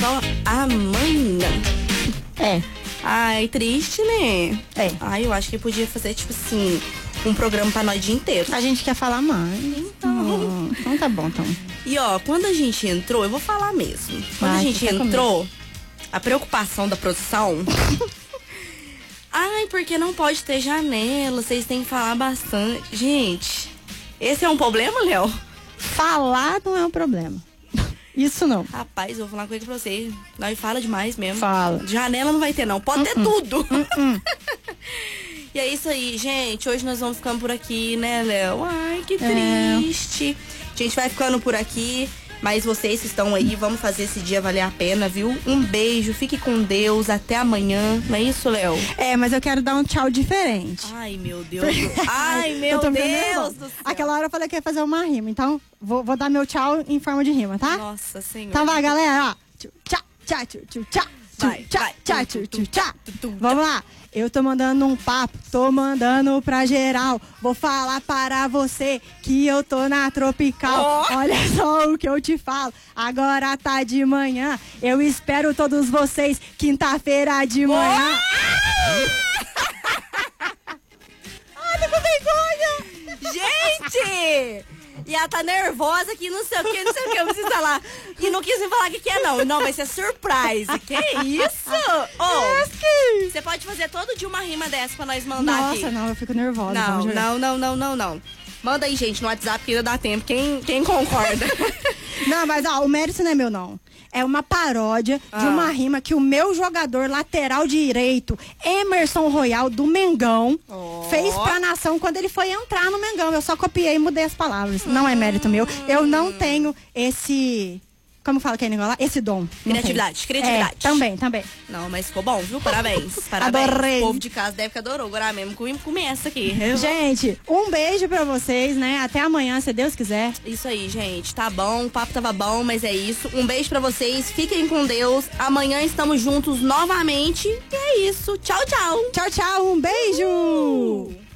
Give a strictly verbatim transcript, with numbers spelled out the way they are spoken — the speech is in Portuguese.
só amanhã. É. Ai, triste, né? É. Ai, eu acho que podia fazer, tipo assim, um programa pra nós o dia inteiro. A gente quer falar mais. Então. Hum, então tá bom, então. E ó, quando a gente entrou, eu vou falar mesmo. Quando Ai, a gente fica entrou, a preocupação da produção. Ai, porque não pode ter janela, vocês têm que falar bastante. Gente, esse é um problema, Léo? Falar não é um problema. Isso não. Rapaz, eu vou falar uma coisa pra você. Nós fala demais mesmo. Fala. Janela não vai ter, não. Pode Uh-uh. ter tudo. Uh-uh. E é isso aí, gente. Hoje nós vamos ficando por aqui, né, Léo? Ai, que É. triste. A gente vai ficando por aqui. Mas vocês que estão aí, vamos fazer esse dia valer a pena, viu? Um beijo, fique com Deus, até amanhã. Não é isso, Léo? É, mas eu quero dar um tchau diferente. Ai, meu Deus. Ai, meu Eu tô Deus ficando nervosa. do céu. Aquela hora eu falei que ia fazer uma rima, então vou, vou dar meu tchau em forma de rima, tá? Nossa Senhora. Então vai, galera, ó. Tchau, tchau, tchau, tchau, tchau. Vai, Tchau, vai. tchau, tchau, tchau, tchau. Tu, tu, tu. Vamos lá. Eu tô mandando um papo, tô mandando pra geral. Vou falar para você que eu tô na Tropical. Oh. Olha só o que eu te falo. Agora tá de manhã. Eu espero todos vocês quinta-feira de manhã. Ai, tô com vergonha. Gente! E ela tá nervosa que não sei o que, não sei o que, eu preciso falar. E não quis me falar o que, que é, não. Não, vai ser surprise. Que isso? Ô, você pode fazer todo dia uma rima dessa pra nós mandar aqui. Nossa, não, eu fico nervosa. Não, vamos jogar. não, não, não, não, não. Manda aí, gente, no WhatsApp que ainda dá tempo. Quem, quem concorda? Não, mas ó, o mérito não é meu, não. É uma paródia Ah. de uma rima que o meu jogador lateral direito, Emerson Royal, do Mengão, Oh. fez pra nação quando ele foi entrar no Mengão. Eu só copiei e mudei as palavras. Não é mérito meu. Eu não tenho esse... Como fala aquele negócio lá? Esse dom. Não Criatividade, tenho. criatividade. É, também, também. Não, mas ficou bom, viu? Parabéns. Parabéns. Adorei. O povo de casa deve que adorou. Agora mesmo com- começa aqui. Gente, um beijo pra vocês, né? Até amanhã, se Deus quiser. Isso aí, gente. Tá bom, o papo tava bom, mas é isso. Um beijo pra vocês, fiquem com Deus. Amanhã estamos juntos novamente. E é isso. Tchau, tchau. Tchau, tchau. Um beijo.